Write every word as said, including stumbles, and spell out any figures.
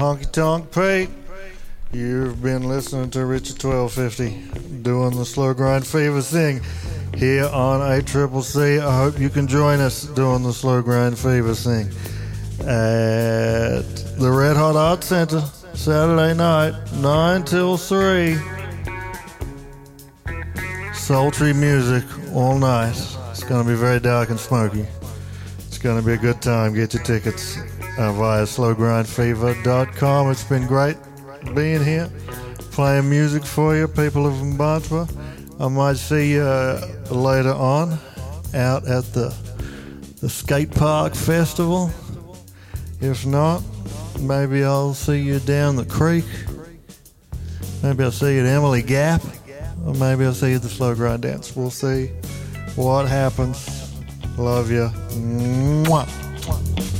Honky Tonk Pete, you've been listening to Richard twelve fifty doing the Slow Grind Fever thing here on A Triple C. I hope you can join us doing the Slow Grind Fever thing at the Red Hot Art Center Saturday night, nine till three. Sultry music all night. It's going to be very dark and smoky. It's going to be a good time. Get your tickets uh, via slow grind fever dot com. It's been great being here, playing music for you, people of Mbantua. I might see you uh, later on out at the the skate park festival. If not, maybe I'll see you down the creek. Maybe I'll see you at Emily Gap, or maybe I'll see you at the Slow Grind Dance. We'll see what happens. Love you. Mwah.